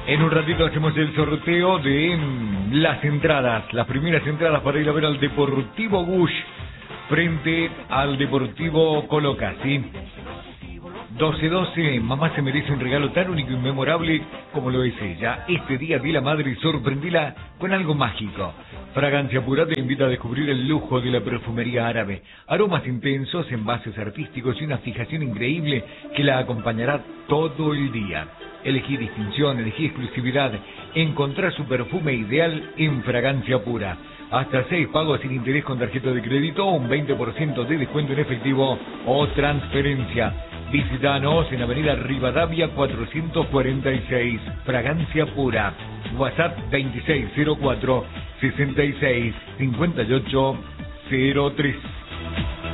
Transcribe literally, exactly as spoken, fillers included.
En un ratito hacemos el sorteo de las entradas, las primeras entradas para ir a ver al Deportivo Gush frente al Deportivo Coloca, ¿sí? doce doce, mamá se merece un regalo tan único y memorable como lo es ella. Este día de la madre, sorprendila con algo mágico. Fragancia Pura te invita a descubrir el lujo de la perfumería árabe. Aromas intensos, envases artísticos y una fijación increíble que la acompañará todo el día. Elegí distinción, elegí exclusividad. Encontrar su perfume ideal en Fragancia Pura. Hasta seis pagos sin interés con tarjeta de crédito, un veinte por ciento de descuento en efectivo o transferencia. Visítanos en Avenida Rivadavia cuatrocientos cuarenta y seis, Fragancia Pura. WhatsApp veintiséis cero cuatro, sesenta y seis, cincuenta y ocho cero tres.